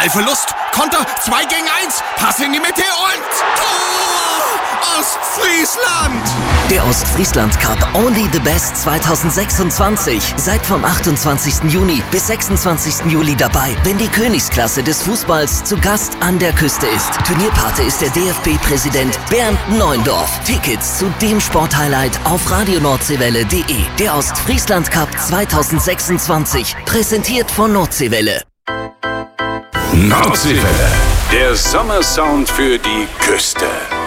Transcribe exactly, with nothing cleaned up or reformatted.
Ballverlust, Konter, zwei gegen eins, Pass in die Mitte und Tor! Ostfriesland! Der Ostfriesland Cup Only the Best zwanzig sechsundzwanzig. Seid vom achtundzwanzigsten Juni bis sechsundzwanzigsten Juli dabei, wenn die Königsklasse des Fußballs zu Gast an der Küste ist. Turnierpate ist der D F B-Präsident Bernd Neuendorf. Tickets zu dem Sporthighlight auf radio nordseewelle punkt de. Der Ostfriesland Cup zwanzig sechsundzwanzig. Präsentiert von Nordseewelle. Nordseewelle. Der Sommersound für die Küste.